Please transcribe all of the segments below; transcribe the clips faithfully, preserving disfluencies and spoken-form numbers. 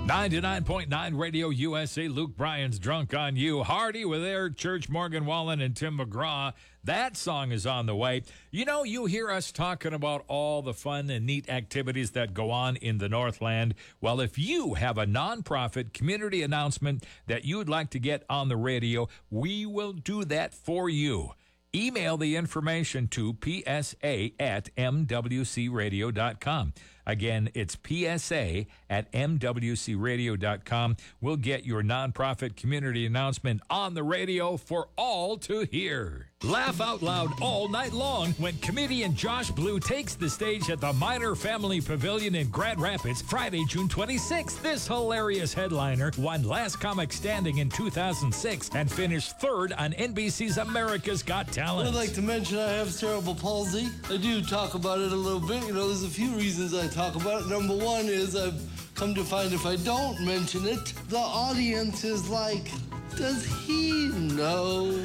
ninety-nine point nine Radio U S A, Luke Bryan's Drunk on You. Hardy with Eric Church, Morgan Wallen, and Tim McGraw. That song is on the way. You know, you hear us talking about all the fun and neat activities that go on in the Northland. Well, if you have a nonprofit community announcement that you'd like to get on the radio, we will do that for you. Email the information to p s a at m w c radio dot com. Again, it's p s a at m w c radio dot com. We'll get your nonprofit community announcement on the radio for all to hear. Laugh out loud all night long when comedian Josh Blue takes the stage at the Miner Family Pavilion in Grand Rapids Friday, June twenty-sixth. This hilarious headliner won Last Comic Standing in two thousand six and finished third on N B C's America's Got Talent. I'd like to mention I have cerebral palsy. I do talk about it a little bit. You know, there's a few reasons I talk about it. Number one is I've come to find if I don't mention it, the audience is like, does he know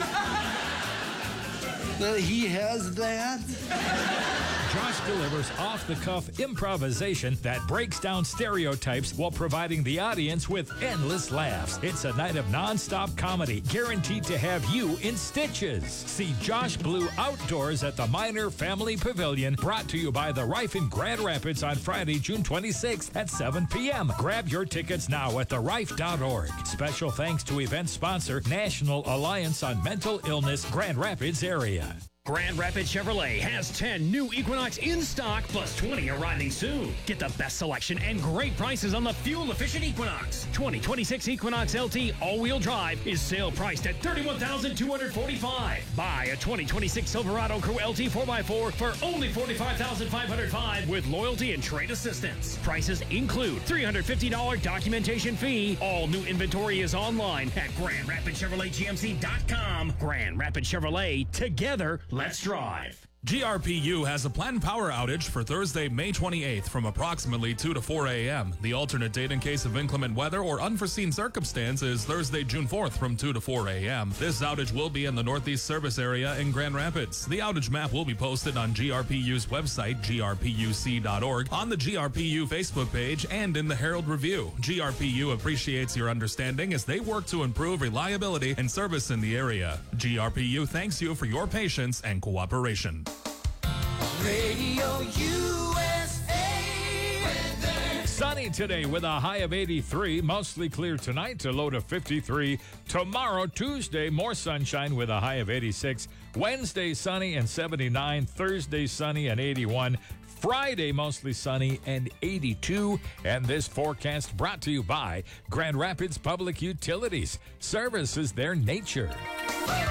that he has that? Josh delivers off-the-cuff improvisation that breaks down stereotypes while providing the audience with endless laughs. It's a night of nonstop comedy, guaranteed to have you in stitches. See Josh Blue outdoors at the Miner Family Pavilion, brought to you by the Rife in Grand Rapids on Friday, June twenty-sixth at seven p.m. Grab your tickets now at the rife dot org. Special thanks to event sponsor, National Alliance on Mental Illness, Grand Rapids area. Grand Rapids Chevrolet has ten new Equinox in stock, plus twenty arriving soon. Get the best selection and great prices on the fuel-efficient Equinox. twenty twenty-six Equinox L T all-wheel drive is sale priced at thirty-one thousand two hundred forty-five dollars. Buy a twenty twenty-six Silverado Crew L T four by four for only forty-five thousand five hundred five dollars with loyalty and trade assistance. Prices include three hundred fifty dollars documentation fee. All new inventory is online at grand rapids chevrolet g m c dot com. Grand Rapids Chevrolet, together, let's drive. G R P U has a planned power outage for Thursday, May twenty-eighth from approximately two to four a.m. The alternate date in case of inclement weather or unforeseen circumstances, Thursday, June fourth from two to four a.m. This outage will be in the Northeast Service Area in Grand Rapids. The outage map will be posted on G R P U's website, g r p u c dot org, on the G R P U Facebook page, and in the Herald Review. G R P U appreciates your understanding as they work to improve reliability and service in the area. G R P U thanks you for your patience and cooperation. Radio U S A weather. Sunny today with a high of eighty-three. Mostly clear tonight, a low of fifty-three. Tomorrow, Tuesday, more sunshine with a high of eighty-six. Wednesday, sunny and seventy-nine. Thursday, sunny and eighty-one. Friday, mostly sunny and eighty-two. And this forecast brought to you by Grand Rapids Public Utilities. Service is their nature.